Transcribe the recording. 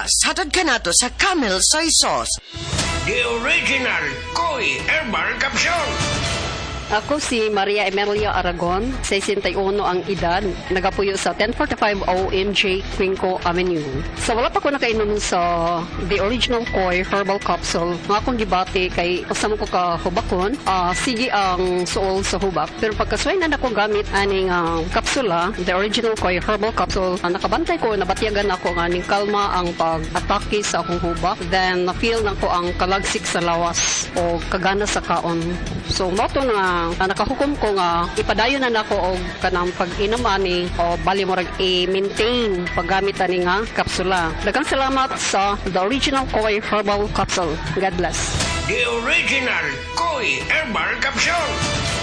Plus, hatod ka na to sa Camel Soy Sauce. The original Koi Herbal Capsule. Ako si Maria Emelia Aragon, 61 ang edad, nagapuyo sa 1045 OMJ Quinco Avenue. So wala pa ko nakainom sa The Original Koi Herbal Capsule. Nga akong gibati kay kasama ko ka hubakon, sige ang suol sa hubak. Pero pagkasway na ako gamit aning kapsula, The Original Koi Herbal Capsule, nakabantay ko, nabatyagan ako nga ning kalma ang pag-atake sa akong hubak. Then na-feel na ko ang kalagsik sa lawas o kagana sa kaon. So moto na nakahukom ko nga ipadayon na nako og kanang pag-inom ani o bali mo rag i-maintain paggamit ani nga kapsula. Daghang salamat sa The Original Koi Herbal Capsule. God bless. The original Koi Herbal Capsule.